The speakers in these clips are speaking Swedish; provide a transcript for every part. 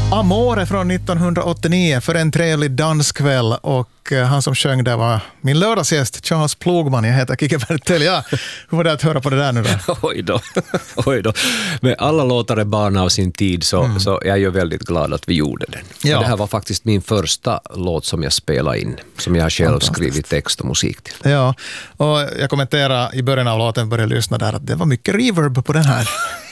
Amore från 1989 för en trevlig danskväll, och han som sjöng där var min lördagsgäst Charles Plogman. Jag heter Kike Bertel. Ja, hur var det att höra på det där nu då? Oj då. Men alla låtar är barn av sin tid, så jag är ju väldigt glad att vi gjorde den. Ja. Det här var faktiskt min första låt som jag spelade in, som jag själv skrivit text och musik till. Ja, och jag kommenterade i början av låten, började lyssna där, att det var mycket reverb på den här.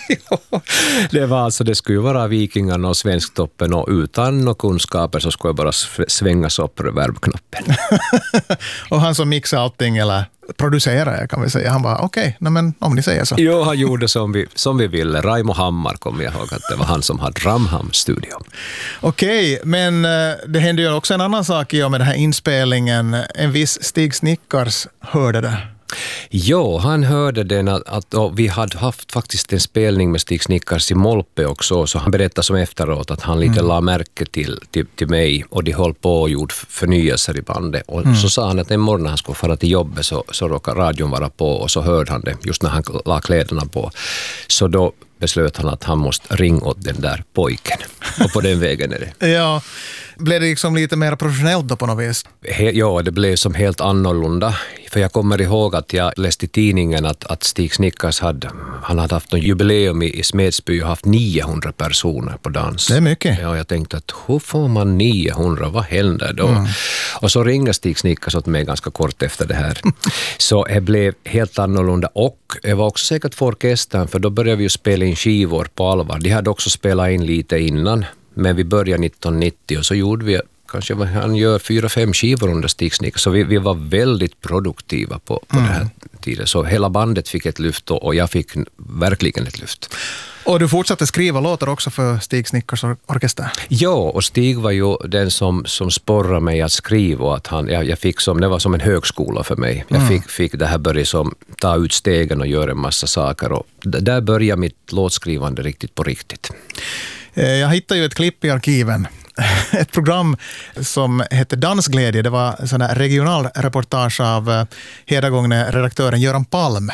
Det var alltså, det skulle vara Vikingarna och Svensktoppen, och utan några kunskaper så skulle jag bara svängas upp reverbknappen. Och han som mixade allting, eller producerade kan vi säga, han bara okej, men om ni säger så. Jo, han gjorde som vi ville. Raimo Hammar kommer jag ihåg att det var han som hade Ramham Studio. Okej, men det hände ju också en annan sak i och med den här inspelningen. En viss Stig Snickars hörde det. Jo, han hörde den att vi hade haft faktiskt en spelning med Stig Snickars i Molpe också, så han berättade som efteråt att han lite la märke till mig, och de höll på och gjorde förnyelser i bandet, och så sa han att en morgon när han skulle fara till jobbet så råkade radion vara på, och så hörde han det just när han la kläderna på, så då beslöt han att han måste ringa åt den där pojken, och på den vägen är det. Ja, blev det liksom lite mer professionellt då på något vis? Ja, det blev som helt annorlunda. För jag kommer ihåg att jag läste i tidningen att Stig Snickars hade haft en jubileum i Smedsby och haft 900 personer på dans. Det är mycket. Ja, jag tänkte att hur får man 900? Vad händer då? Och så ringde Stig Snickars åt mig ganska kort efter det här. Så det blev helt annorlunda, och det var också säkert för orkestern, för då började vi ju spela in skivor på allvar. De hade också spelat in lite innan, men vi började 1990 och så gjorde vi kanske han gör 4-5 skivor under Stig Snickars, så vi var väldigt produktiva på den här tiden. Så hela bandet fick ett lyft, och jag fick verkligen ett lyft. Och du fortsatte skriva låtar också för Stig Snickars orkester? Ja, och Stig var ju den som sporrade mig att skriva, och att jag fick det var som en högskola för mig. Jag fick det här börja som ta ut stegen och göra en massa saker, och där började mitt låtskrivande riktigt på riktigt. Jag hittade ju ett klipp i arkiven. Ett program som hette Dansglädje. Det var en sån här regional reportage av hedagångne redaktören Göran Palm.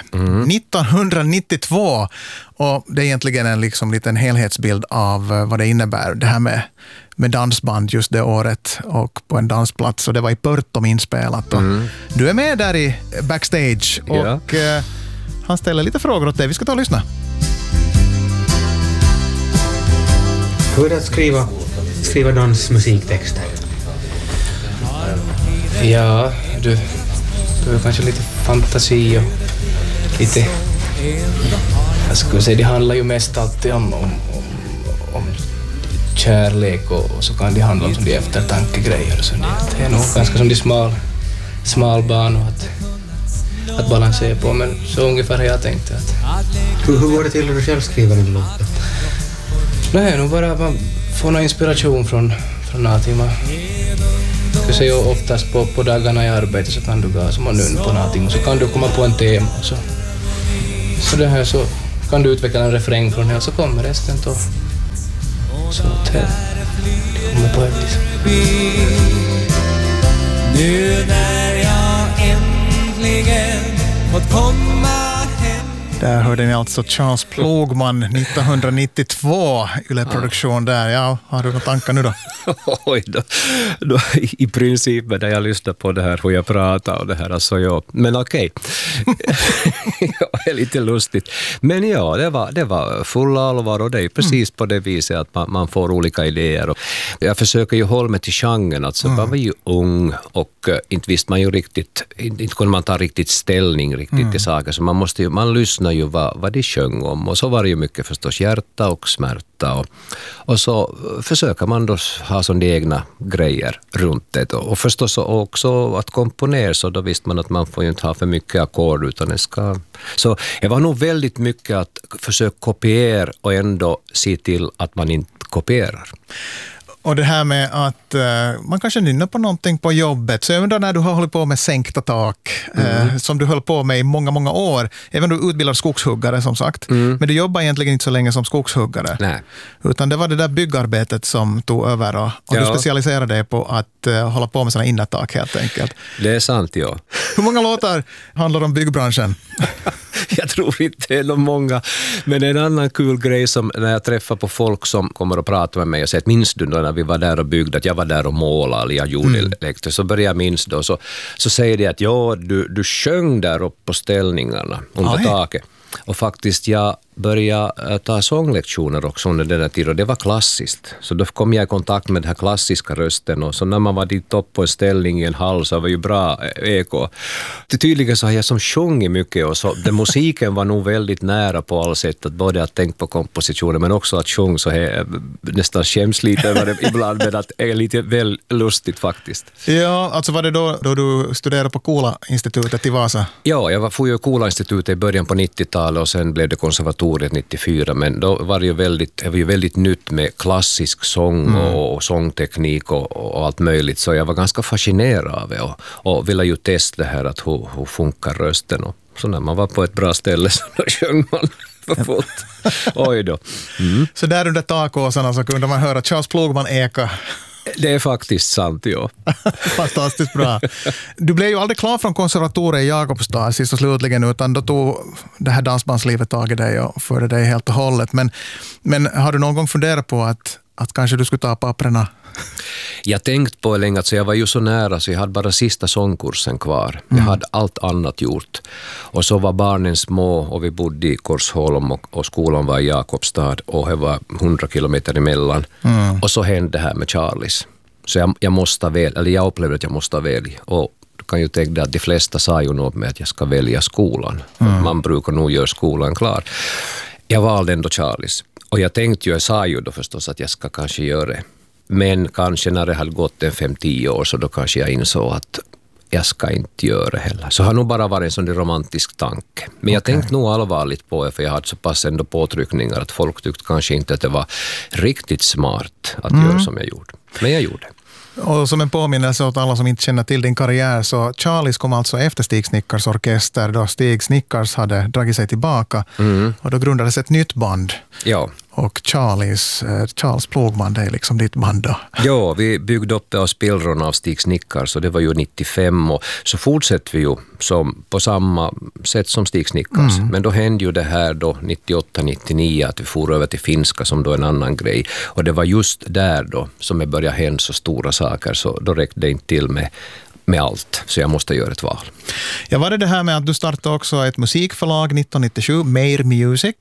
1992. Och det är egentligen en liksom liten helhetsbild av vad det innebär. Det här med dansband just det året och på en dansplats. Och det var i Pörtom inspelat. Och du är med där i backstage. Och han ställer lite frågor åt dig. Vi ska ta och lyssna. Hur är det att skriva dansmusiktexter? Ja, du har kanske lite fantasi och lite... Jag skulle säga, det handlar ju mest alltid om kärlek, och så kan det handla om de eftertankegrejer och så. Det är nog ganska som de smal bana att balansera på, men så ungefär har jag tänkt att... Hur går det till när du själv skriver en låt? Nej, nog bara man får någon inspiration från någonting. Man ska säga oftast på dagarna i arbete så kan du gå som man nunn på någonting, och så kan du komma på en tema, och så det här, så kan du utveckla en refräng från det, och så kommer resten då. Så det kommer på ett vis. Nu när jag äntligen fått komma hem. Där hörde ni alltså Charles Plogman 1992, Yle-produktion där. Ja, har du några tankar nu då? Oj då. I princip när jag lyssnar på det här, hur jag pratar och det här, alltså ja. Men okej. Ja, det är lite lustigt. Men ja, det var full allvar, och det är precis på det viset att man får olika idéer. Och jag försöker ju hålla mig till genren, alltså man var ju ung, och inte visste man ju riktigt, inte kunde man ta riktigt ställning riktigt till saker, så man lyssnar ju vad de sjöng om, och så var det ju mycket förstås hjärta och smärta, och så försöker man då ha sådana egna grejer runt det, och förstås också att komponera, så då visste man att man får ju inte ha för mycket ackord, utan det ska... Så det var nog väldigt mycket att försöka kopiera och ändå se till att man inte kopierar. Och det här med att man kanske nynnar på någonting på jobbet. Så jag undrar när du har hållit på med sänkta tak, som du höll på med i många, många år. Även du utbildar skogshuggare som sagt. Men du jobbar egentligen inte så länge som skogshuggare. Nej. Utan det var det där byggarbetet som tog över, och du specialiserade dig på att att hålla på med sådana innertak helt enkelt. Det är sant, ja. Hur många låtar handlar om byggbranschen? Jag tror inte det är någon många, men en annan kul grej som när jag träffar på folk som kommer och pratar med mig och säger att minns du då när vi var där och byggde att jag var där och målade eller jag gjorde elekter, så börjar jag minns då så säger de att ja, du sjöng där uppe på ställningarna under taket. Och faktiskt jag började ta sånglektioner också under den här tiden och det var klassiskt. Så då kom jag i kontakt med den här klassiska rösten och så när man var dit upp på en ställning i en hall så var ju bra eko. Tydligen så har jag som sjungit mycket och så den musiken var nog väldigt nära på alla sätt att både att tänka på kompositionen men också att sjung så är nästan skäms lite över det ibland men att det är lite väl lustigt faktiskt. Ja, alltså var det då du studerade på Koola-institutet i Vasa? Ja, jag får ju Koola-institutet i början på 90-talet och sen blev det konservatoriet 94, men då var det ju väldigt nytt med klassisk sång och sångteknik och allt möjligt, så jag var ganska fascinerad av det och ville ju testa det här att hur funkar rösten och så när man var på ett bra ställe så då sjöng man för fullt. Oj då. Så där under takåsarna så kunde man höra Charles Plogman eka. Det är faktiskt sant, ja. Fantastiskt bra. Du blev ju aldrig klar från konservatoriet i Jakobstad sist och slutligen, utan då tog det här dansbandslivet tag i dig och förde dig helt och hållet. Men har du någon gång funderat på att kanske du skulle ta papperna? Jag tänkt på det länge, så jag var ju så nära så jag hade bara sista sångkursen kvar. Jag hade allt annat gjort. Och så var barnen små och vi bodde i Korsholm och skolan var i Jakobstad och det var 100 kilometer emellan. Och så hände det här med Charlies. Så jag upplevde att jag måste välja. Och du kan ju tänka dig att de flesta sa ju något med att jag ska välja skolan. Man brukar nog göra skolan klar. Jag valde ändå Charlies. Och jag sa ju då förstås att jag ska kanske göra det. Men kanske när det hade gått 5-10 år så då kanske jag insåg att jag ska inte göra det heller. Så har nog bara varit en sån romantisk tanke. Men jag tänkte nog allvarligt på det för jag hade så pass ändå påtryckningar att folk tyckte kanske inte att det var riktigt smart att göra som jag gjorde. Men jag gjorde det. Och som en påminnelse åt alla som inte känner till din karriär så Charlies kom alltså efter Stig Snickars orkester då Stig Snickars hade dragit sig tillbaka och då grundades ett nytt band. Ja. Och Charles Plogman, det är liksom ditt band då. Ja, vi byggde upp det av spillrorna av Stig Snickars så det var ju 95 och så fortsätter vi ju på samma sätt som Stig Snickars. Men då hände ju det här då 98-99 att vi for över till finska som då en annan grej och det var just där då som det började hända så stora saker så då räckte det inte till med allt, så jag måste göra ett val. Ja, var det här med att du startade också ett musikförlag 1997, Meir Music.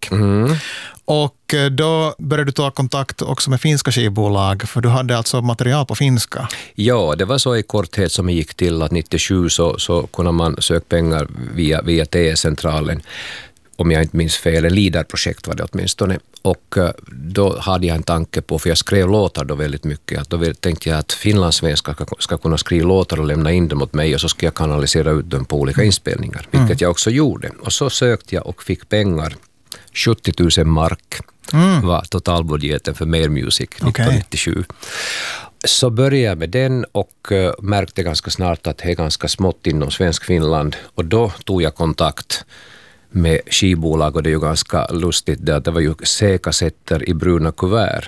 Och då började du ta kontakt också med finska skivbolag, för du hade alltså material på finska. Ja, det var så i korthet som det gick till att 97 så kunde man söka pengar via TE-centralen. Om jag inte minns fel, en LIDAR-projekt var det åtminstone. Och då hade jag en tanke på, för jag skrev låtar då väldigt mycket, att då tänkte jag att finlandssvenskar ska kunna skriva låtar och lämna in dem åt mig och så ska jag kanalisera ut dem på olika inspelningar, vilket jag också gjorde. Och så sökte jag och fick pengar, 70 000 mark var totalbudgeten för Meir Music 1997. Så började jag med den och märkte ganska snart att det är ganska smått inom svensk Finland och då tog jag kontakt med skivbolag och det är ju ganska lustigt att det var ju C-kassetter i bruna kuvert